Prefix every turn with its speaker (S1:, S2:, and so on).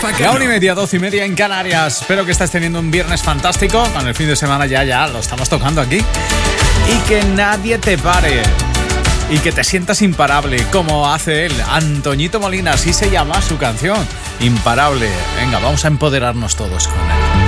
S1: La 1:30, 12:30 en Canarias. Espero que estés teniendo un viernes fantástico. Con el fin de semana ya lo estamos tocando aquí. Y que nadie te pare. Y que te sientas imparable, como hace él, Antoñito Molina. Así se llama su canción, Imparable. Venga, vamos a empoderarnos todos con él.